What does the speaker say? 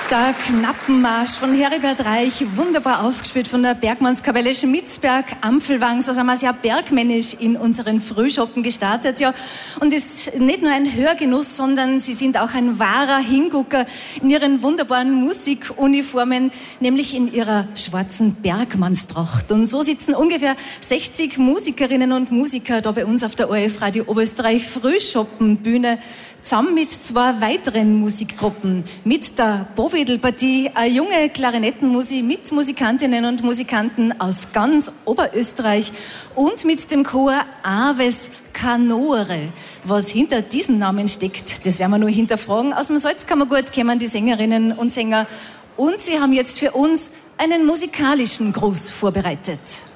Der Knappenmarsch von Heribert Reich, wunderbar aufgespielt von der Bergmannskapelle Schmitzberg, Ampfelwang. So sind wir sehr bergmännisch in unseren Frühschoppen gestartet. Ja. Und es ist nicht nur ein Hörgenuss, sondern sie sind auch ein wahrer Hingucker in ihren wunderbaren Musikuniformen, nämlich in ihrer schwarzen Bergmannstracht. Und so sitzen ungefähr 60 Musikerinnen und Musiker da bei uns auf der ORF Radio Oberösterreich Frühschoppenbühne, zusammen mit zwei weiteren Musikgruppen. Mit der Bovedel-Partie, eine junge Klarinettenmusik mit Musikantinnen und Musikanten aus ganz Oberösterreich und mit dem Chor Aves Canore. Was hinter diesem Namen steckt, das werden wir nur hinterfragen. Aus dem Salzkammergut kommen die Sängerinnen und Sänger und sie haben jetzt für uns einen musikalischen Gruß vorbereitet.